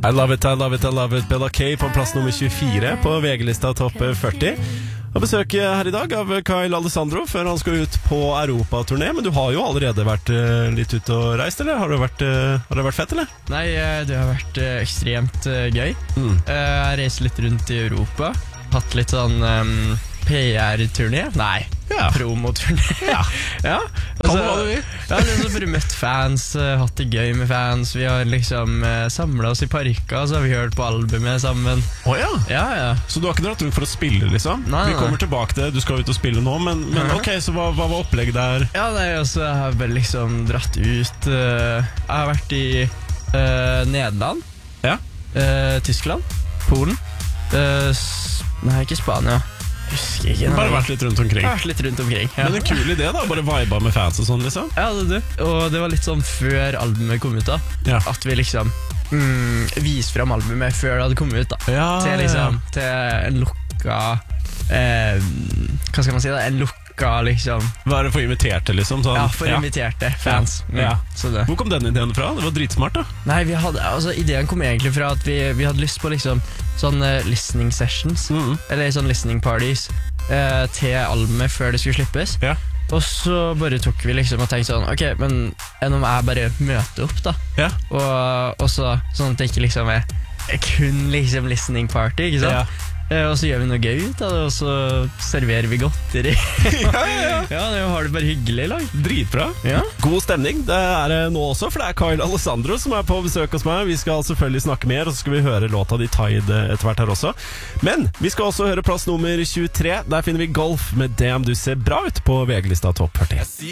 I love it, I love it, I love it. Bella K på plass nummer 24 på VG-lista topp 40. Og besøk her i dag av Kyle Alessandro før han skal ut på Europa-turné. Men du har jo allerede vært litt ute og reist, eller? Har det vært fett, eller? Nei, det har vært ekstremt gøy. Jeg reiser litt rundt i Europa. Hatt litt sånn PR-turné? Nei, promoturné. Ja. Kall det hva du vil. Jeg har liksom bare møtt fans, hatt det gøy med fans. Vi har liksom samlet oss i parker, så har vi hørt på albumet sammen. Åja? Ja. Så du har ikke dratt ut for å spille, liksom? Nei. Vi kommer tilbake til det, du skal ut og spille nå, men ok, så hva var opplegget der? Ja, nei, altså, jeg har vel liksom dratt ut. Jeg har vært i Nederland, Tyskland, Polen, nei, ikke Spania. Husker ikke. Bare vært litt rundt omkring. Ja. Men en kul idé da, bare vibe med fans og sånn liksom. Ja, det. Og det var litt sånn før albumet kom ut da. At vi liksom viste frem albumet før det hadde kommet ut da. Til en lukka hva skal man si da? En lukka liksom. Var det for inviterte liksom? Sånn. Ja, for inviterte fans. Så det. Hvor kom den ideen fra? Det var dritsmart da. Nei, ideen kom egentlig fra at vi hadde lyst på liksom sånne listening sessions, eller sånne listening parties til albumet før det skulle slippes. Og så bare tok vi liksom og tenkte sånn, ok, men enn om jeg bare møter opp da, og så sånn at det ikke liksom er kun liksom listening party, ikke sant? Og så gjør vi noe gøy ut av det, og så serverer vi godteri. Ja, det har det bare hyggelig i lag. Dritbra. God stemning, det er det nå også, for det er Kyle Alessandro som er på besøk hos meg. Vi skal selvfølgelig snakke mer, og så skal vi høre låta di Tide etter hvert her også. Men vi skal også høre plass nummer 23. Der finner vi Golf med Damn, du ser bra ut på VG-lista topp 40.